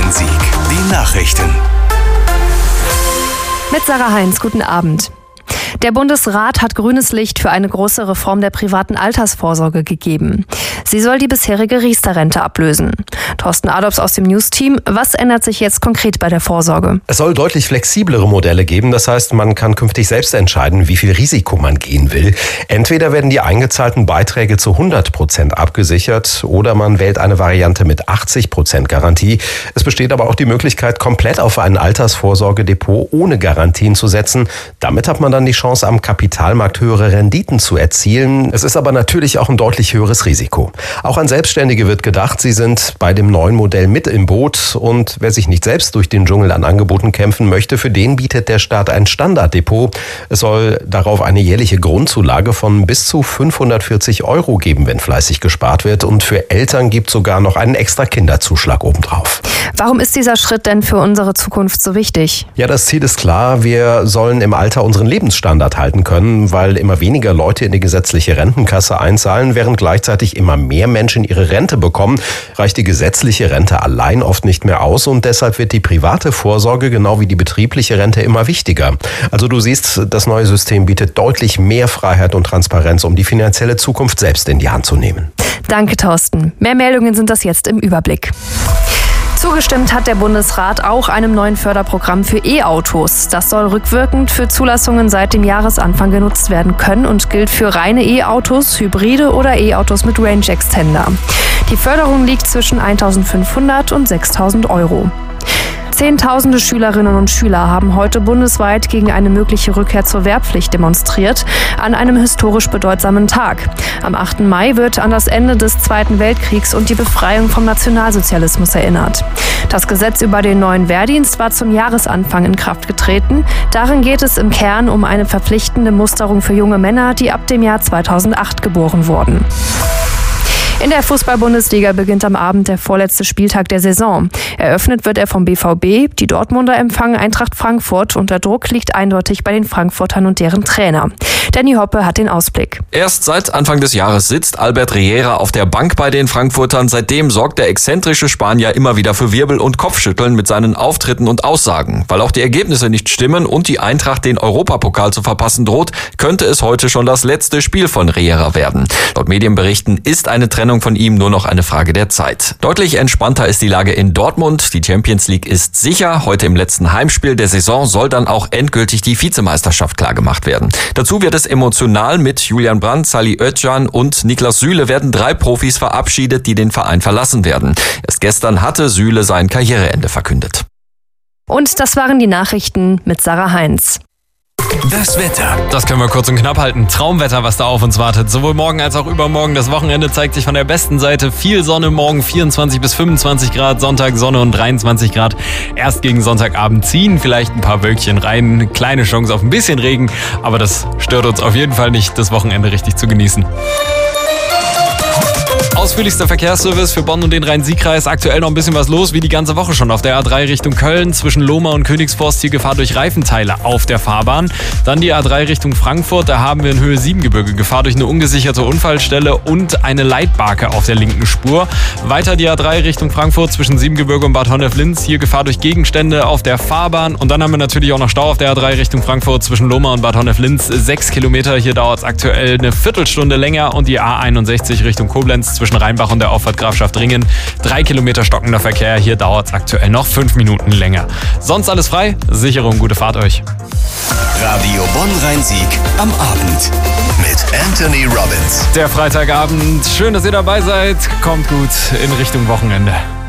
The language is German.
Rhein-Sieg. Die Nachrichten. Mit Sarah Heinz, guten Abend. Der Bundesrat hat grünes Licht für eine große Reform der privaten Altersvorsorge gegeben. Sie soll die bisherige Riester-Rente ablösen. Thorsten Adobs aus dem News-Team, was ändert sich jetzt konkret bei der Vorsorge? Es soll deutlich flexiblere Modelle geben. Das heißt, man kann künftig selbst entscheiden, wie viel Risiko man gehen will. Entweder werden die eingezahlten Beiträge zu 100% abgesichert oder man wählt eine Variante mit 80% Garantie. Es besteht aber auch die Möglichkeit, komplett auf ein Altersvorsorgedepot ohne Garantien zu setzen. Damit hat man dann die Chance, am Kapitalmarkt höhere Renditen zu erzielen. Es ist aber natürlich auch ein deutlich höheres Risiko. Auch an Selbstständige wird gedacht, sie sind bei dem neuen Modell mit im Boot. Und wer sich nicht selbst durch den Dschungel an Angeboten kämpfen möchte, für den bietet der Staat ein Standarddepot. Es soll darauf eine jährliche Grundzulage von bis zu 540 € geben, wenn fleißig gespart wird. Und für Eltern gibt es sogar noch einen extra Kinderzuschlag obendrauf. Warum ist dieser Schritt denn für unsere Zukunft so wichtig? Ja, das Ziel ist klar. Wir sollen im Alter unseren Lebensstandard halten können, weil immer weniger Leute in die gesetzliche Rentenkasse einzahlen, während gleichzeitig immer mehr Menschen ihre Rente bekommen, reicht die gesetzliche Rente allein oft nicht mehr aus und deshalb wird die private Vorsorge genau wie die betriebliche Rente immer wichtiger. Also du siehst, das neue System bietet deutlich mehr Freiheit und Transparenz, um die finanzielle Zukunft selbst in die Hand zu nehmen. Danke, Thorsten. Mehr Meldungen sind das jetzt im Überblick. Zugestimmt hat der Bundesrat auch einem neuen Förderprogramm für E-Autos. Das soll rückwirkend für Zulassungen seit dem Jahresanfang genutzt werden können und gilt für reine E-Autos, Hybride oder E-Autos mit Range Extender. Die Förderung liegt zwischen 1.500 und 6.000 €. Zehntausende Schülerinnen und Schüler haben heute bundesweit gegen eine mögliche Rückkehr zur Wehrpflicht demonstriert, an einem historisch bedeutsamen Tag. Am 8. Mai wird an das Ende des Zweiten Weltkriegs und die Befreiung vom Nationalsozialismus erinnert. Das Gesetz über den neuen Wehrdienst war zum Jahresanfang in Kraft getreten. Darin geht es im Kern um eine verpflichtende Musterung für junge Männer, die ab dem Jahr 2008 geboren wurden. In der Fußball-Bundesliga beginnt am Abend der vorletzte Spieltag der Saison. Eröffnet wird er vom BVB. Die Dortmunder empfangen Eintracht Frankfurt und der Druck liegt eindeutig bei den Frankfurtern und deren Trainer. Danny Hoppe hat den Ausblick. Erst seit Anfang des Jahres sitzt Albert Riera auf der Bank bei den Frankfurtern. Seitdem sorgt der exzentrische Spanier immer wieder für Wirbel und Kopfschütteln mit seinen Auftritten und Aussagen. Weil auch die Ergebnisse nicht stimmen und die Eintracht den Europapokal zu verpassen droht, könnte es heute schon das letzte Spiel von Riera werden. Laut Medienberichten ist eine Trennung von ihm nur noch eine Frage der Zeit. Deutlich entspannter ist die Lage in Dortmund. Die Champions League ist sicher. Heute im letzten Heimspiel der Saison soll dann auch endgültig die Vizemeisterschaft klargemacht werden. Dazu wird es emotional. Mit Julian Brandt, Salih Özcan und Niklas Süle werden 3 Profis verabschiedet, die den Verein verlassen werden. Erst gestern hatte Süle sein Karriereende verkündet. Und das waren die Nachrichten mit Sarah Heinz. Das Wetter. Das können wir kurz und knapp halten. Traumwetter, was da auf uns wartet. Sowohl morgen als auch übermorgen. Das Wochenende zeigt sich von der besten Seite. Viel Sonne, morgen 24 bis 25 Grad, Sonntag Sonne und 23 Grad. Erst gegen Sonntagabend ziehen vielleicht ein paar Wölkchen rein. Kleine Chance auf ein bisschen Regen, aber das stört uns auf jeden Fall nicht, das Wochenende richtig zu genießen. Ausführlichster Verkehrsservice für Bonn und den Rhein-Sieg-Kreis. Aktuell noch ein bisschen was los, wie die ganze Woche schon. Auf der A3 Richtung Köln zwischen Lohmar und Königsforst hier Gefahr durch Reifenteile auf der Fahrbahn. Dann die A3 Richtung Frankfurt, da haben wir in Höhe Siebengebirge Gefahr durch eine ungesicherte Unfallstelle und eine Leitbarke auf der linken Spur. Weiter die A3 Richtung Frankfurt zwischen Siebengebirge und Bad Honnef-Linz, hier Gefahr durch Gegenstände auf der Fahrbahn. Und dann haben wir natürlich auch noch Stau auf der A3 Richtung Frankfurt zwischen Lohmar und Bad Honnef-Linz. 6 Kilometer, hier dauert es aktuell eine Viertelstunde länger. Und die A61 Richtung Koblenz zwischen Rheinbach und der Auffahrt Grafschaft Ringen. 3 Kilometer stockender Verkehr. Hier dauert es aktuell noch 5 Minuten länger. Sonst alles frei. Sicherung, gute Fahrt euch. Radio Bonn-Rhein-Sieg am Abend mit Anthony Robbins. Der Freitagabend. Schön, dass ihr dabei seid. Kommt gut in Richtung Wochenende.